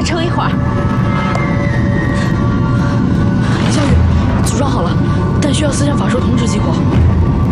撑一会儿。 林小雨，组装好了，但需要思想法术同时激活。